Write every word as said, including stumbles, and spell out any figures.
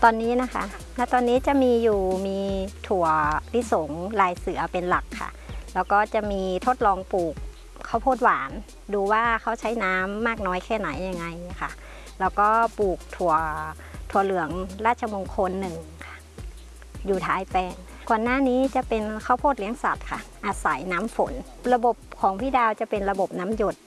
ตอนนี้นะคะณตอนนี้จะมีอยู่มีถั่วลิสงลายเสือเป็นหลักค่ะแล้วก็จะมีทดลองปลูกข้าวโพดหวานดูว่าเขาใช้น้ำมากน้อยแค่ไหนยังไงค่ะแล้วก็ปลูกถั่วถั่วเหลืองราชมงคลหนึ่งค่ะอยู่ท้ายแปลงก่อนหน้านี้จะเป็นข้าวโพดเลี้ยงสัตว์ค่ะอาศัยน้ำฝนระบบของพี่ดาวจะเป็นระบบน้ำหยด